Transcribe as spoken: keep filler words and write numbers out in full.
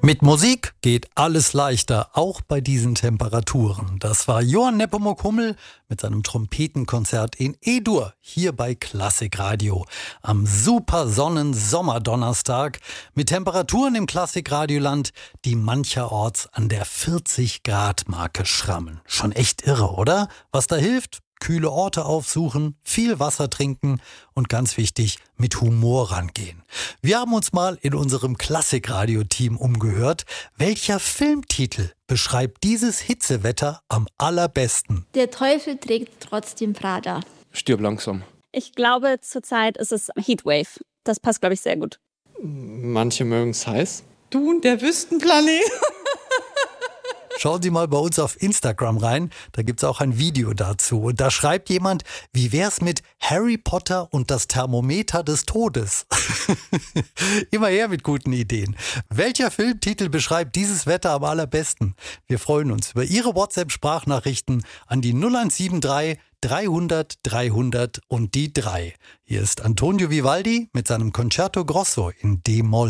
Mit Musik geht alles leichter, auch bei diesen Temperaturen. Das war Johann Nepomuk Hummel mit seinem Trompetenkonzert in E-Dur hier bei Klassikradio am super Sonnen-Sommerdonnerstag mit Temperaturen im Klassikradioland, die mancherorts an der vierzig Grad Marke schrammen. Schon echt irre, oder? Was da hilft? Kühle Orte aufsuchen, viel Wasser trinken und ganz wichtig, mit Humor rangehen. Wir haben uns mal in unserem Klassikradio-Team umgehört. Welcher Filmtitel beschreibt dieses Hitzewetter am allerbesten? Der Teufel trägt trotzdem Prada. Stirb langsam. Ich glaube, zurzeit ist es Heatwave. Das passt, glaube ich, sehr gut. Manche mögen es heiß. Du und der Wüstenplanet. Schauen Sie mal bei uns auf Instagram rein, da gibt's auch ein Video dazu. Und da schreibt jemand, wie wär's mit Harry Potter und das Thermometer des Todes? Immer her mit guten Ideen. Welcher Filmtitel beschreibt dieses Wetter am allerbesten? Wir freuen uns über Ihre WhatsApp-Sprachnachrichten an die null eins sieben drei dreihundert dreihundert und die drei. Hier ist Antonio Vivaldi mit seinem Concerto Grosso in D-Moll.